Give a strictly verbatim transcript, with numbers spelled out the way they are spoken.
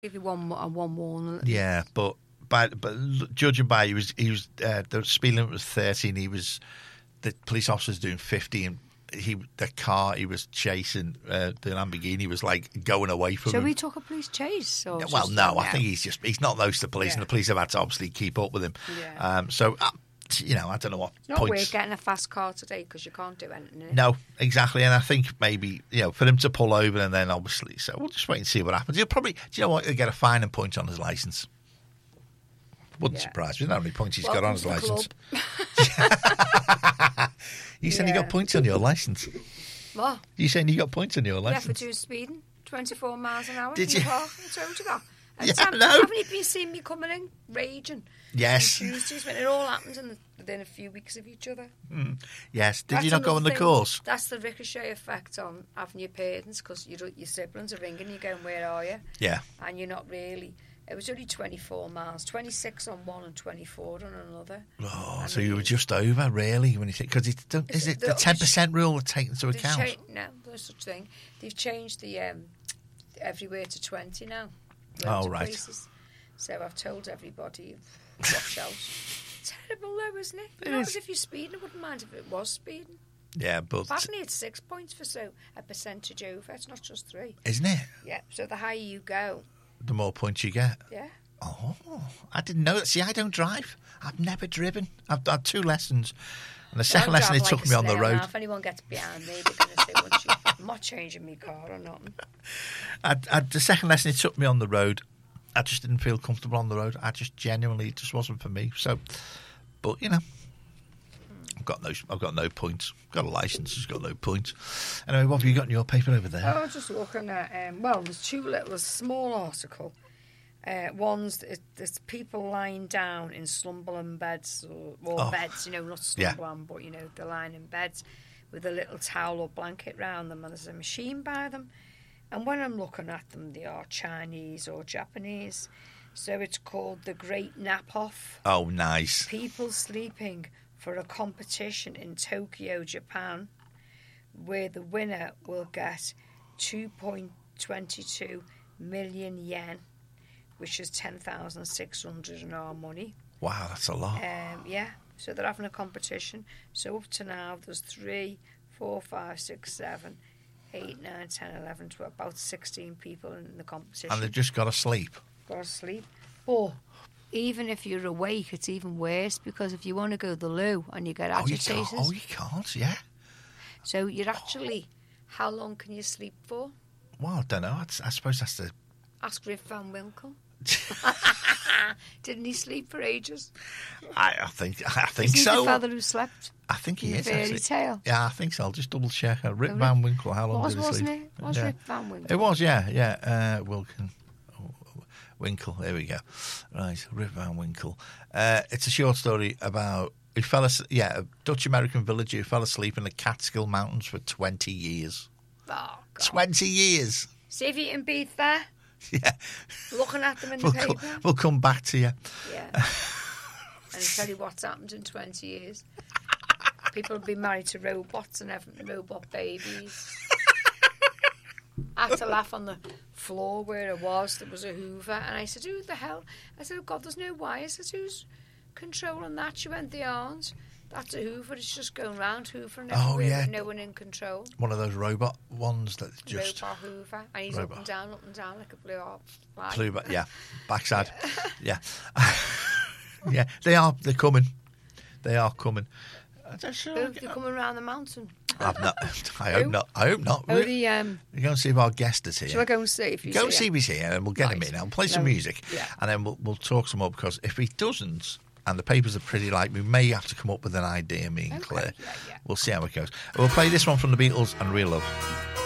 Give you one more, one warning. Yeah, but by, but judging by he was he was uh, the speed limit was thirty, and he was the police officer was doing fifty, and he the car he was chasing uh, the Lamborghini was like going away from So him. we took a police chase. Or Well, just, no, yeah. I think he's just he's not those to the police, Yeah. and the police have had to obviously keep up with him. Yeah. Um, so uh, you know, I don't know what It's not points. weird getting a fast car today because you can't do anything in it. No, exactly, and I think maybe you know for him to pull over and then obviously, so we'll just wait and see what happens. He'll probably, do you know what? He'll get a fine and point on his license. Wouldn't Yeah. surprise me. You know how many points he's got Welcome on his to the license. club. You said you Yeah. got points on your license. What? You saying you got points on your Yeah, for license? two speeding, twenty-four miles an hour. Did in you? the park. I told you that. And Yeah, Sam, I know. Haven't you been seeing me coming in raging? Yes. On Tuesdays when it all happens in the, within a few weeks of each other. Yes. Did That's you not go on another the thing. course? That's the ricochet effect on having your parents because your, your siblings are ringing you going, where are you? Yeah. And you're not really. It was only twenty-four miles, twenty-six on one and twenty-four on another. Oh, I so mean, you were just over, really, when you think because it's don't- is Is it it the the- ten percent rule taken into They've account? cha- no, there's such thing. They've changed the um, everywhere to twenty now. Oh, Loads of right. places. So I've told everybody, watch out. Terrible though, isn't it? It Not is. as if you're speeding. I wouldn't mind if it was speeding. Yeah, but Apparently it's six points for so a percentage over. It's not just three. isn't it? Yeah. So the higher you go, The more points you get. yeah. Oh, I didn't know that. See, I don't drive. I've never driven. I've had two lessons. And the second I'll lesson, drive they took like a me on the snail road. now. If anyone gets behind me, they're going to say, "Once you, I'm not changing my car or nothing." I, I, the second lesson, it took me on the road. I just didn't feel comfortable on the road. I just genuinely, it just wasn't for me. So, but you know, I've got no, I've got no points. Got a license, just got no points. Anyway, what have you got in your paper over there? I was just looking at, um, well, there's two little, a small article. Uh, one's, it, there's people lying down in slumberland beds, or, or Oh. beds, you know, not Yeah. slumberland, but, you know, they're lying in beds with a little towel or blanket round them, and there's a machine by them. And when I'm looking at them, they are Chinese or Japanese. So it's called the Great Nap Off. Oh, nice. People sleeping for a competition in Tokyo, Japan, where the winner will get two point two two million yen, which is ten thousand six hundred in our money. Wow, that's a lot. Um, yeah, so they're having a competition. So up to now, there's three, four, five, six, seven, eight, nine, ten, eleven, twelve, about sixteen people in the competition. And they've just got to sleep. Got to sleep. But even if you're awake, it's even worse because if you want to go to the loo and you get Oh, you agitated, can't. Oh, you can't. Yeah. so you're actually, how long can you sleep for? Well, I don't know. I, I suppose that's the. Ask Rip Van Winkle. Didn't he sleep for ages? I, I think. I think Isn't he so. the father who slept? I think he in the is. fairy actually. tale? Yeah, I think so. I'll just double check. Uh, Rip Oh, Van Rip- Winkle. How long Was, did he wasn't sleep? it? Was Yeah. Rip Van Winkle? It was, yeah, yeah. Uh, Wilkin. Winkle, there we go. Right, Rip Van Winkle. Uh, it's a short story about he fell asleep, yeah, a Dutch American villager who fell asleep in the Catskill Mountains for twenty years. Oh, God. Twenty years. See if you can beat that. Yeah, Looking at them in we'll, the co- paper. we'll come back to you. Yeah. And tell you what's happened in twenty years. People have been married to robots and having robot babies. I had to laugh on the floor where it was. There was a Hoover. And I said, who the hell? I said, oh, God, there's no wires. I said, who's controlling that? She went, they aren't. That's a Hoover. It's just going round Hoovering Oh, everywhere yeah. with no one in control. One of those robot ones that just Robot Hoover. And he's Robot. up and down, up and down like a blue heart. Right. flew back. Yeah, backside. Yeah, yeah. They are. They're coming. They are coming. I don't sure. Oh, they're coming around the mountain. I've not. I hope Who? not. I hope not. Oh, the, um, You go and see if our guest is here. shall I go and see if you Go and see see it? if he's here, and we'll get him Right. in. I'll play some No. music, Yeah. and then we'll we'll talk some more. Because if he doesn't, and the papers are pretty light, we may have to come up with an idea. Me and Okay, Claire. yeah, yeah. We'll see how it goes. We'll play this one from the Beatles and Real Love.